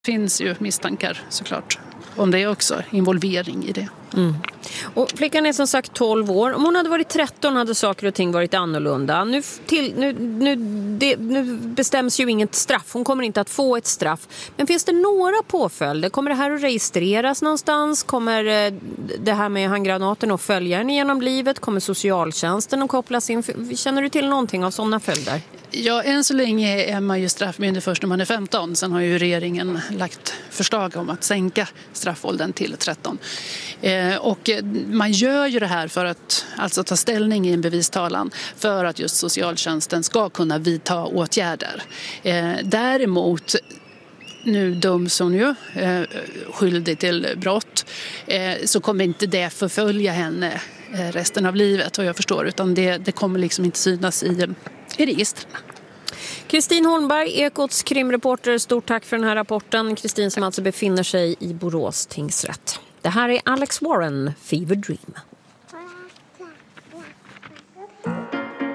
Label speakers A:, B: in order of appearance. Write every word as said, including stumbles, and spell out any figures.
A: Det finns ju misstankar såklart om det också, involvering i det.
B: Mm. Och flickan är som sagt tolv år. Om hon hade varit tretton hade saker och ting varit annorlunda. Nu, till, nu, nu, det, nu bestäms ju inget straff. Hon kommer inte att få ett straff. Men finns det några påföljder? Kommer det här att registreras någonstans? Kommer det här med handgranaten att följa henne genom livet? Kommer socialtjänsten att kopplas in? Känner du till någonting av sådana följder?
A: Ja, än så länge är man ju straffmyndig först när man är femton. Sen har ju regeringen lagt förslag om att sänka straffåldern till tretton. Eh, och man gör ju det här för att alltså ta ställning i en bevistalan för att just socialtjänsten ska kunna vidta åtgärder. Eh, däremot nu döms hon ju eh, skyldig till brott, eh, så kommer inte det förfölja henne eh, resten av livet, vad jag förstår, utan det, det kommer liksom inte synas i, i registren.
B: Kristin Holmberg, Ekots krimreporter, stort tack för den här rapporten. Kristin som alltså befinner sig i Borås tingsrätt. Det här är Alex Warren, Fever Dream.